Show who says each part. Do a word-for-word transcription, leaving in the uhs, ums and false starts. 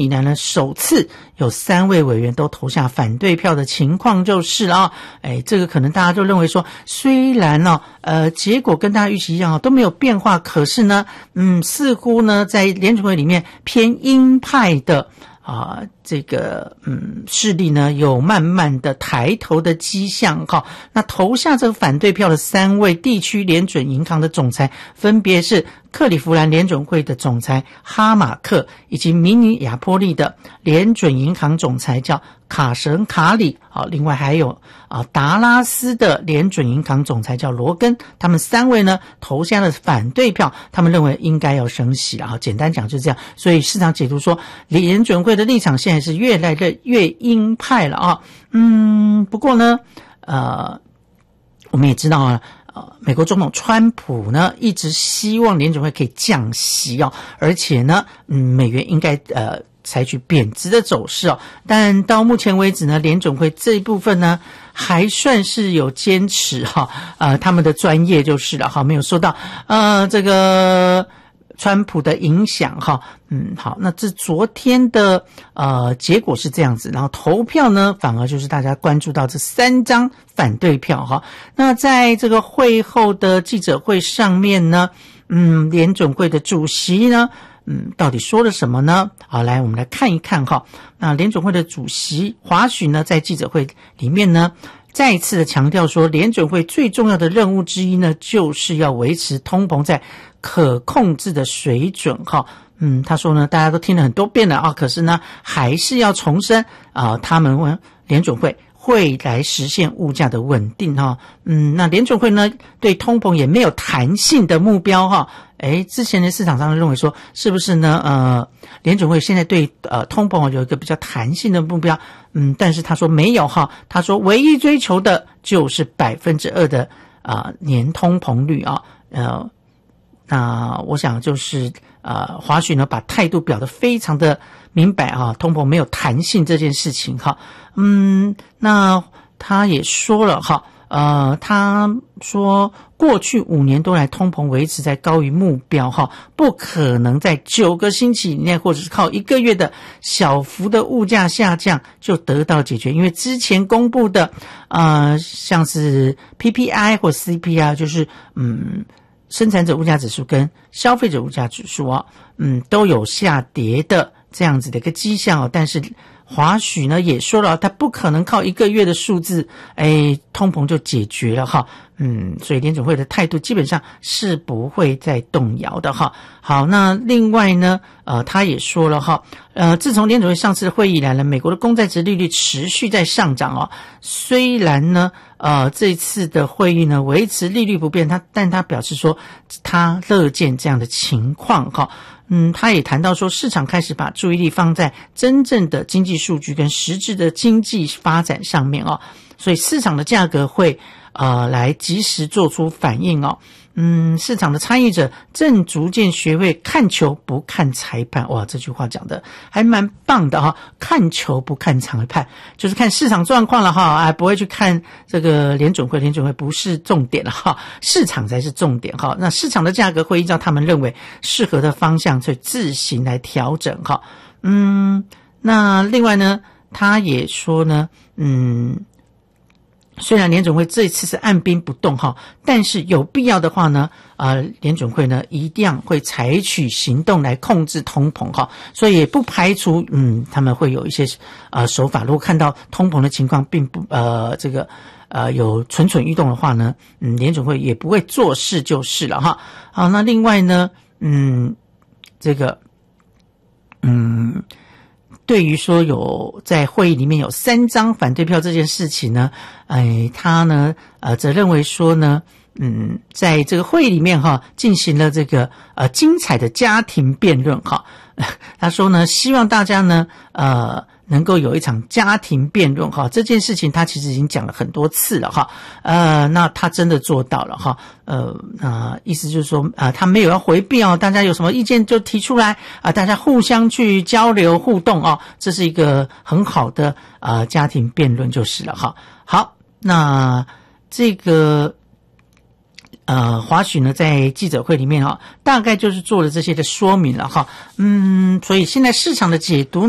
Speaker 1: 以来呢，首次有三位委员都投下反对票的情况就是了啊。哎，这个可能大家都认为说，虽然呢、哦，呃，结果跟大家预期一样哦，都没有变化，可是呢，嗯，似乎呢，在联准会里面偏鹰派的啊、呃，这个嗯势力呢有慢慢的抬头的迹象哈。那投下这个反对票的三位地区联准银行的总裁，分别是克利夫兰联准会的总裁哈马克，以及明尼亚波利的联准银行总裁叫卡神卡里。好，另外还有啊达拉斯的联准银行总裁叫罗根，他们三位呢投下了反对票，他们认为应该要升息了。好，简单讲就是这样。所以市场解读说，联准会的立场现在是越来越越鹰派了啊。嗯，不过呢，呃，我们也知道啊。呃，美国总统川普呢，一直希望联准会可以降息哦，而且呢，嗯，美元应该呃采取贬值的走势哦。但到目前为止呢，联准会这一部分呢，还算是有坚持哈、哦，呃，他们的专业就是了哈，没有受到呃这个川普的影响哈。嗯，好，那这昨天的呃结果是这样子，然后投票呢，反而就是大家关注到这三张反对票哈。那在这个会后的记者会上面呢，嗯，联准会的主席呢，嗯，到底说了什么呢？好，来我们来看一看哈。那联准会的主席华许呢，在记者会里面呢，再一次的强调说，联准会最重要的任务之一呢，就是要维持通膨在可控制的水准哈。嗯，他说呢，大家都听了很多遍了啊，可是呢，还是要重申啊，他们联准会会来实现物价的稳定哈。嗯，那联准会呢，对通膨也没有弹性的目标哈。诶，之前的市场上认为说，是不是呢？呃，联准会现在对呃通膨有一个比较弹性的目标，嗯，但是他说没有哈，他说唯一追求的就是百分之二的啊、呃、年通膨率啊，呃。那我想就是呃，华许呢把态度表得非常的明白哈，通膨没有弹性这件事情哈，嗯，那他也说了哈，呃，他说过去五年多来通膨维持在高于目标哈，不可能在九个星期以内或者是靠一个月的小幅的物价下降就得到解决，因为之前公布的呃像是 P P I 或 C P I 就是嗯。生产者物价指数跟消费者物价指数啊，嗯，都有下跌的这样子的一个迹象哦。但是华许呢也说了，他不可能靠一个月的数字，哎，通膨就解决了哈。嗯，所以联准会的态度基本上是不会再动摇的哈。好，那另外呢，呃，他也说了哈，呃，自从联准会上次的会议以来呢，美国的公债殖利率持续在上涨哦。虽然呢，呃，这次的会议呢维持利率不变，他但他表示说他乐见这样的情况哈。嗯，他也谈到说，市场开始把注意力放在真正的经济数据跟实质的经济发展上面哦，所以市场的价格会呃来及时做出反应哦。嗯，市场的参与者正逐渐学会看球不看裁判。哇，这句话讲的还蛮棒的哈，看球不看裁判，就是看市场状况了哈，哎，不会去看这个联准会，联准会不是重点了哈，市场才是重点哈。那市场的价格会依照他们认为适合的方向去自行来调整哈。嗯，那另外呢，他也说呢，嗯。虽然联准会这一次是按兵不动哈，但是有必要的话呢，呃，联准会呢一定会采取行动来控制通膨哈，所以也不排除嗯他们会有一些呃手法，如果看到通膨的情况并不呃这个呃有蠢蠢欲动的话呢，嗯联准会也不会坐视就是了哈。好，那另外呢，嗯这个嗯。对于说有在会议里面有三张反对票这件事情呢，哎，他呢，呃，则认为说呢，嗯，在这个会议里面哈，进行了这个呃精彩的家庭辩论哈。他说呢，希望大家呢，呃，能够有一场家庭辩论哈。这件事情他其实已经讲了很多次了哈。呃，那他真的做到了哈。呃，那意思就是说，啊、呃，他没有要回避哦，大家有什么意见就提出来啊、呃，大家互相去交流互动哦，这是一个很好的呃家庭辩论就是了哈。好，那这个。呃，华许呢在记者会里面哈、哦，大概就是做了这些的说明了哈，嗯，所以现在市场的解读